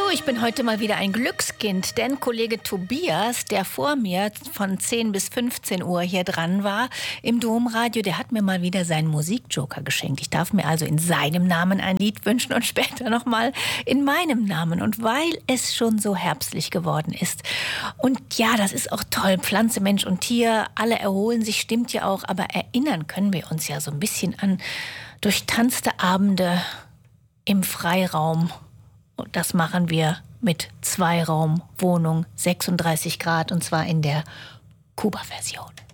Ich bin heute mal wieder ein Glückskind, denn Kollege Tobias, der vor mir von 10 bis 15 Uhr hier dran war im Domradio, der hat mir mal wieder seinen Musikjoker geschenkt. Ich darf mir also in seinem Namen ein Lied wünschen und später nochmal in meinem Namen. Und weil es schon so herbstlich geworden ist und ja, das ist auch toll, Pflanze, Mensch und Tier, alle erholen sich, stimmt ja auch, aber erinnern können wir uns ja so ein bisschen an durchtanzte Abende im Freiraum. Und das machen wir mit Zweiraumwohnung, 36 Grad, und zwar in der Kuba-Version.